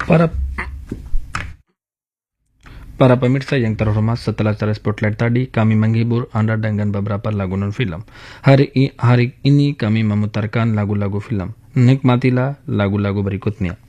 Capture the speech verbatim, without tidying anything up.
Para Para pemirsa yang terhormat, setelah acara Spotlight tadi, kami menghibur Anda dengan beberapa lagu non-film. Hari, hari ini kami memutarkan lagu-lagu film. Nikmatilah lagu-lagu berikutnya.